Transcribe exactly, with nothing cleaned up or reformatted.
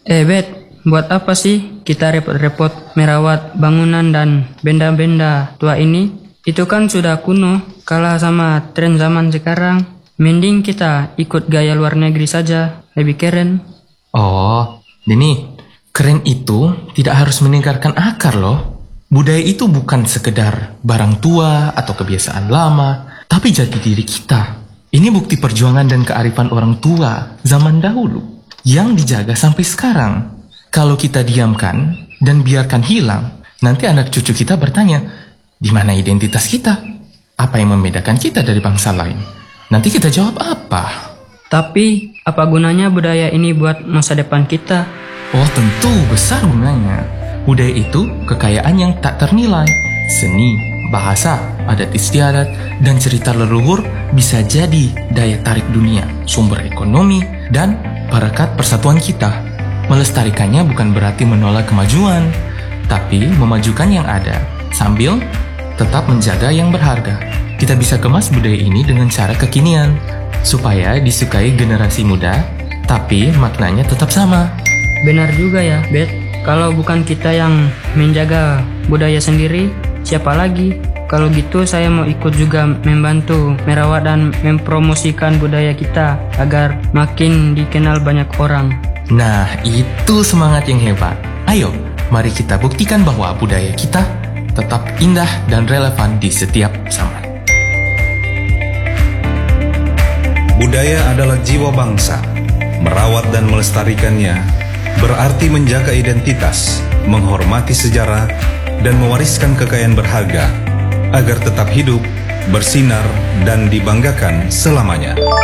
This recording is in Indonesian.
Eh Bet, buat apa sih kita repot-repot merawat bangunan dan benda-benda tua ini? Itu kan sudah kuno, kalah sama tren zaman sekarang. Mending kita ikut gaya luar negeri saja, lebih keren. Oh, Denny, keren itu tidak harus meninggalkan akar loh. Budaya itu bukan sekedar barang tua atau kebiasaan lama, tapi jati diri kita. Ini bukti perjuangan dan kearifan orang tua zaman dahulu yang dijaga sampai sekarang. Kalau kita diamkan dan biarkan hilang, nanti anak cucu kita bertanya, di mana identitas kita? Apa yang membedakan kita dari bangsa lain? Nanti kita jawab apa? Tapi, apa gunanya budaya ini buat masa depan kita? Oh, tentu besar gunanya. Budaya itu kekayaan yang tak ternilai. Seni, bahasa, adat istiadat, dan cerita leluhur bisa jadi daya tarik dunia, sumber ekonomi, dan barakat persatuan kita. Melestarikannya bukan berarti menolak kemajuan, tapi memajukan yang ada, sambil tetap menjaga yang berharga. Kita bisa kemas budaya ini dengan cara kekinian, supaya disukai generasi muda, tapi maknanya tetap sama. Benar juga ya, Bet. Kalau bukan kita yang menjaga budaya sendiri, siapa lagi? Kalau gitu saya mau ikut juga membantu merawat dan mempromosikan budaya kita agar makin dikenal banyak orang. Nah, itu semangat yang hebat. Ayo, mari kita buktikan bahwa budaya kita tetap indah dan relevan di setiap zaman. Budaya adalah jiwa bangsa. Merawat dan melestarikannya berarti menjaga identitas, menghormati sejarah, dan mewariskan kekayaan berharga agar tetap hidup, bersinar, dan dibanggakan selamanya.